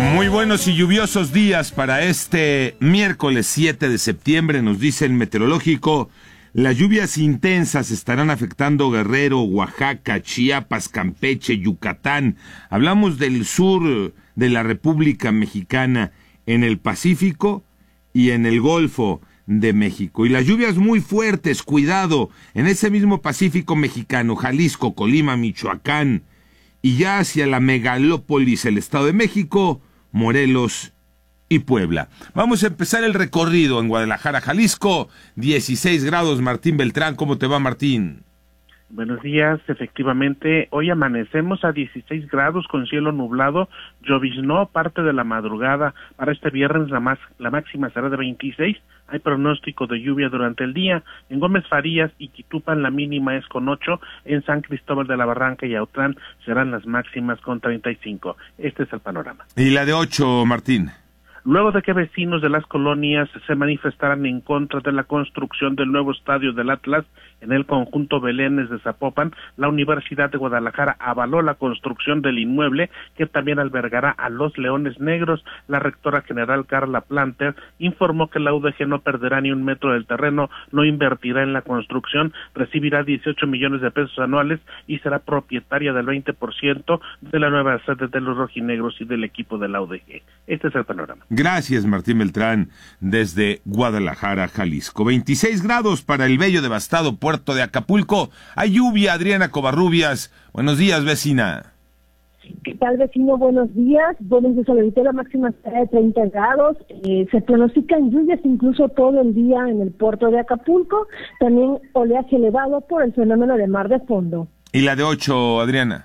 Muy buenos y lluviosos días para este miércoles 7 de septiembre, nos dice el meteorológico. Las lluvias intensas estarán afectando Guerrero, Oaxaca, Chiapas, Campeche, Yucatán. Hablamos del sur de la República Mexicana, en el Pacífico y en el Golfo de México. Y las lluvias muy fuertes, cuidado, en ese mismo Pacífico mexicano, Jalisco, Colima, Michoacán, y ya hacia la megalópolis, el Estado de México, Morelos y Puebla. Vamos a empezar el recorrido en Guadalajara, Jalisco, 16 grados, Martín Beltrán. ¿Cómo te va, Martín? Buenos días, efectivamente, hoy amanecemos a 16 grados con cielo nublado, lloviznó parte de la madrugada. Para este viernes la máxima será de 26, hay pronóstico de lluvia durante el día. En Gómez Farías y Quitupan la mínima es con 8, en San Cristóbal de la Barranca y Autlán serán las máximas con 35. Este es el panorama. ¿Y la de 8, Martín? Luego de que vecinos de las colonias se manifestaran en contra de la construcción del nuevo estadio del Atlas en el conjunto Belénes de Zapopan, la Universidad de Guadalajara avaló la construcción del inmueble que también albergará a los Leones Negros. La rectora general Carla Planter informó que la UDG no perderá ni un metro del terreno, no invertirá en la construcción, recibirá 18 millones de pesos anuales y será propietaria del 20% de la nueva sede de los rojinegros y del equipo de la UDG. Este es el panorama. Gracias, Martín Beltrán, desde Guadalajara, Jalisco. 26 grados para el bello devastado puerto de Acapulco. Hay lluvia, Adriana Covarrubias. Buenos días, vecina. ¿Qué tal, vecino? Buenos días. Buenos días, ahorita la máxima será de 30 grados. Se pronostican lluvias incluso todo el día en el puerto de Acapulco. También oleaje elevado por el fenómeno de mar de fondo. ¿Y la de 8, Adriana?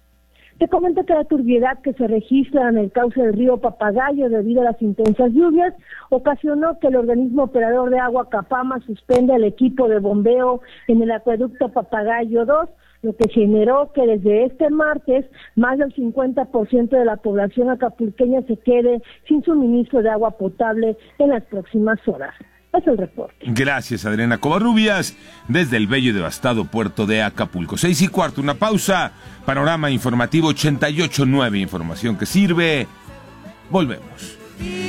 Te comento que la turbiedad que se registra en el cauce del río Papagayo debido a las intensas lluvias ocasionó que el organismo operador de agua Capama suspenda el equipo de bombeo en el acueducto Papagayo 2, lo que generó que desde este martes más del 50% de la población acapulqueña se quede sin suministro de agua potable en las próximas horas. Es el reporte. Gracias, Adriana Covarrubias, desde el bello y devastado puerto de Acapulco. 6:15, una pausa. Panorama informativo 88.9, información que sirve. Volvemos.